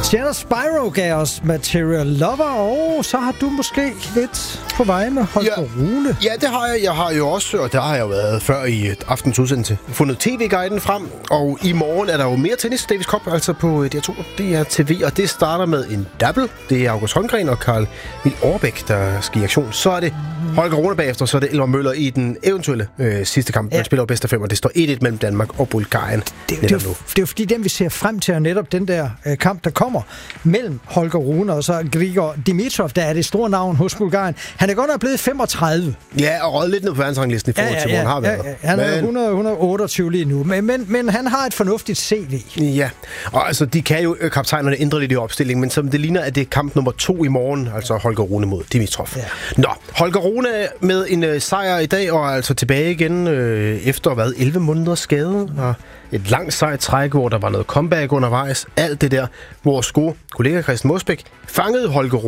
Jenna Spyro gav os Material Lover, og så har du måske lidt på vej med Holger Rune. Ja, det har jeg. Jeg har jo også, og der har jeg jo været før i aftens udsendelse, fundet TV-guiden frem, og i morgen er der jo mere tennis, Davis Cup, altså på DR2, DR TV, og det starter med en double. Det er August Holmgren og Carl Emil Overbæk, der skal i aktion. Så er det Holger Rune bagefter, så er det Elmer Møller i den eventuelle sidste kamp. Man spiller jo bedst af 5, og det står 1-1 mellem Danmark og Bulgarien. Det er jo fordi, den vi ser frem til, er netop den der kamp, der kommer mellem Holger Rune og så Grigor Dimitrov, der er det store navn hos Bulgarien. Han er godt nok blevet 35. Ja, og røget lidt ned på verdensranglisten i forhold til, hvor han har været. Han er 128 lige nu, men han har et fornuftigt CV. Ja, og altså, de kan jo kaptajnerne ændre lidt i opstillingen, men som det ligner, at det er kamp nummer 2 i morgen, altså Holger Rune mod Dimitrov. Ja. Nå, Holger Rune med en sejr i dag, og altså tilbage igen efter, 11 måneder skade, og et langt sejt træk, hvor der var noget comeback undervejs. Alt det der, vores gode kollega Christian Mosbæk fangede Holger Rune